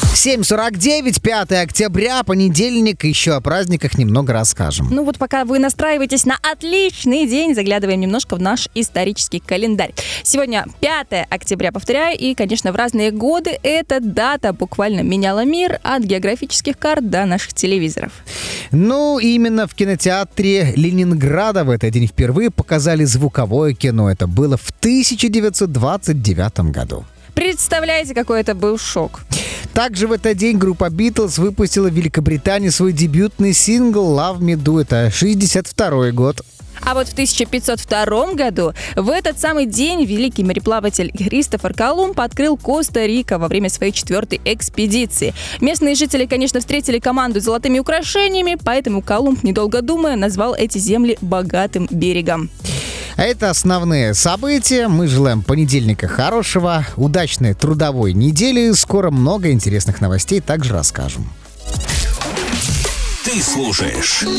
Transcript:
7:49, 5 октября, понедельник. Еще о праздниках немного расскажем. Ну вот пока вы настраиваетесь на отличный день, заглядываем немножко в наш исторический календарь. Сегодня 5 октября, повторяю, и, конечно, в разные годы эта дата буквально меняла мир от географических карт до наших телевизоров. Ну, именно в кинотеатре Ленинграда в этот день впервые показали звуковое кино. Это было в 1929 году. Представляете, какой это был шок? Также в этот день группа Битлз выпустила в Великобритании свой дебютный сингл «Love Me Do». Это 1962 год. А вот в 1502 году в этот самый день великий мореплаватель Христофор Колумб открыл Коста-Рика во время своей 4-й экспедиции. Местные жители, конечно, встретили команду золотыми украшениями, поэтому Колумб, недолго думая, назвал эти земли богатым берегом. А это основные события. Мы желаем понедельника хорошего, удачной трудовой недели. Скоро много интересных новостей также расскажем. Ты слушаешь